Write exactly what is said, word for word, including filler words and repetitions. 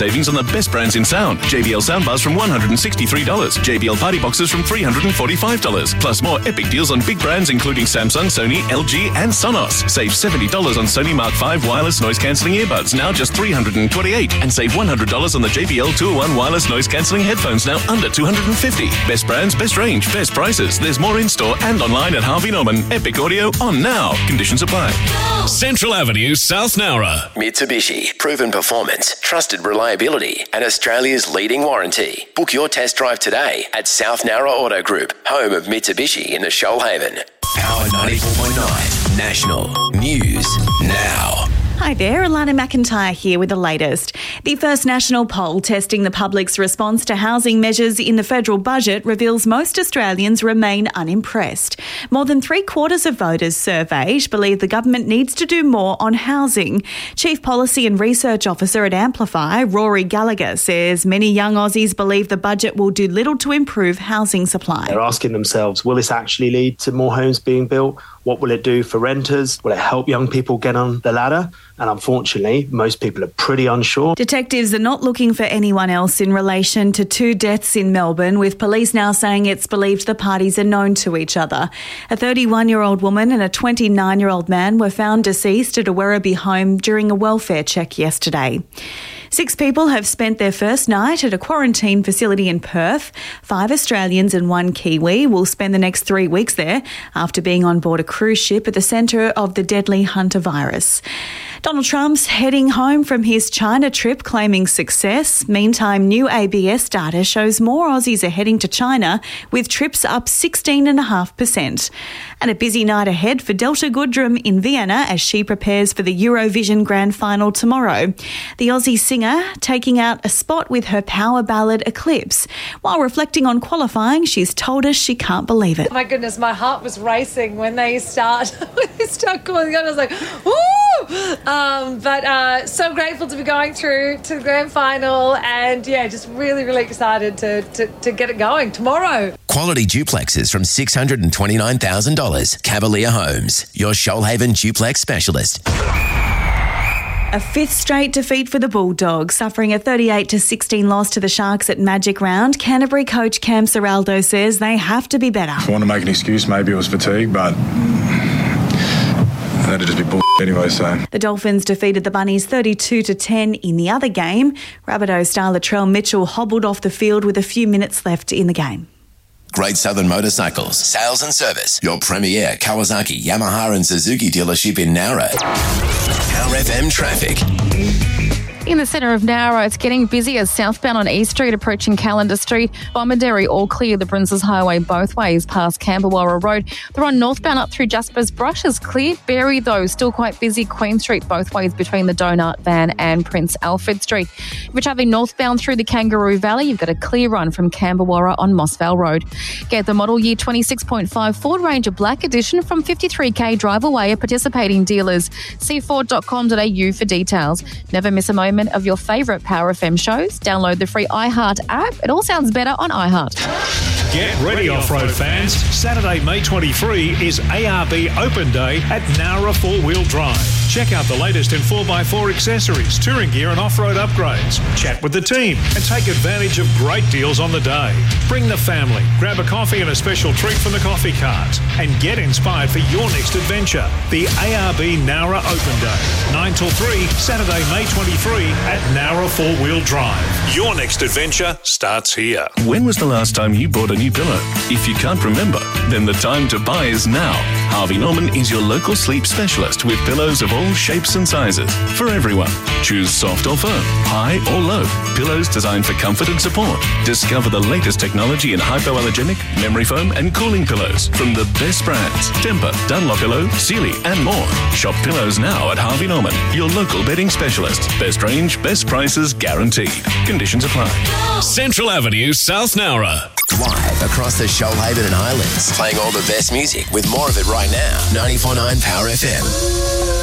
Savings on the best brands in sound. J B L soundbars from one hundred sixty-three dollars. J B L party boxes from three hundred forty-five dollars. Plus more epic deals on big brands including Samsung, Sony, L G and Sonos. Save seventy dollars on Sony Mark five wireless noise-cancelling earbuds, now just three hundred twenty-eight dollars. And save one hundred dollars on the J B L two oh one wireless noise-cancelling headphones, now under two hundred fifty dollars. Best brands, best range, best prices. There's more in-store and online at Harvey Norman. Epic Audio on now. Conditions apply. Central Avenue, South Nowra. Mitsubishi. Proven performance, trusted reliability, and Australia's leading warranty. Book your test drive today at South Nowra Auto Group, home of Mitsubishi in the Shoalhaven. Power ninety-four point nine. National News Now. Hi there, Alana McIntyre here with the latest. The first national poll testing the public's response to housing measures in the federal budget reveals most Australians remain unimpressed. More than three quarters of voters surveyed believe the government needs to do more on housing. Chief Policy and Research Officer at Amplify, Rory Gallagher, says many young Aussies believe the budget will do little to improve housing supply. They're asking themselves, will this actually lead to more homes being built? What will it do for renters? Will it help young people get on the ladder? And unfortunately, most people are pretty unsure. Detectives are not looking for anyone else in relation to two deaths in Melbourne, with police now saying it's believed the parties are known to each other. A thirty-one-year-old woman and a twenty-nine-year-old man were found deceased at a Werribee home during a welfare check yesterday. Six people have spent their first night at a quarantine facility in Perth. Five Australians and one Kiwi will spend the next three weeks there after being on board a cruise ship at the centre of the deadly Hunter virus. Donald Trump's heading home from his China trip, claiming success. Meantime, new A B S data shows more Aussies are heading to China, with trips up sixteen point five percent. And a busy night ahead for Delta Goodrem in Vienna as she prepares for the Eurovision Grand Final tomorrow. The Aussie singer taking out a spot with her power ballad Eclipse. While reflecting on qualifying, she's told us she can't believe it. Oh my goodness, my heart was racing when they start when they start calling on. I was like, woo! Um, but uh, so grateful to be going through to the grand final, and yeah, just really, really excited to, to, to get it going tomorrow. Quality duplexes from six hundred twenty-nine thousand dollars. Cavalier Homes, your Shoalhaven duplex specialist. A fifth straight defeat for the Bulldogs, suffering a thirty-eight to sixteen loss to the Sharks at Magic Round. Canterbury coach Cam Serraldo says they have to be better. If I want to make an excuse, maybe it was fatigue, but that'd just be bull anyway, so. The Dolphins defeated the Bunnies thirty-two to ten in the other game. Rabbitoh star Latrell Mitchell hobbled off the field with a few minutes left in the game. Great Southern Motorcycles, sales and service. Your premier Kawasaki, Yamaha and Suzuki dealership in Nowra. Power F M traffic. In the centre of Nowra, it's getting busier southbound on East Street, approaching Callender Street. Bomaderry all clear the Princes Highway both ways past Camberwara Road. They're on northbound up through Jasper's Brush is clear. Berry, though, still quite busy. Queen Street both ways between the Donut Van and Prince Alfred Street. If you're travelling northbound through the Kangaroo Valley, you've got a clear run from Camberwara on Mossvale Road. Get the model year twenty-six point five Ford Ranger Black Edition from fifty-three K Drive Away at participating dealers. See ford dot com dot a u for details. Never miss a moment of your favourite Power F M shows. Download the free iHeart app. It all sounds better on iHeart. Get ready, off-road fans. Saturday, May twenty-third is A R B Open Day at Nowra Four Wheel Drive. Check out the latest in four by four accessories, touring gear and off-road upgrades. Chat with the team and take advantage of great deals on the day. Bring the family, grab a coffee and a special treat from the coffee cart, and get inspired for your next adventure. The A R B Nowra Open Day, nine till three, Saturday, May twenty-third at Nowra Four Wheel Drive. Your next adventure starts here. When was the last time you bought a new pillow? If you can't remember, then the time to buy is now. Harvey Norman is your local sleep specialist with pillows of all shapes and sizes for everyone. Choose soft or firm, high or low. Pillows designed for comfort and support. Discover the latest technology in hypoallergenic, memory foam and cooling pillows from the best brands. Tempur, Dunlopillow, Sealy and more. Shop pillows now at Harvey Norman, your local bedding specialist. Best range, best prices guaranteed. Conditions apply. Central Avenue, South Nowra. Live across the Shoalhaven and Highlands. Playing all the best music with more of it right now. ninety-four point nine Power F M.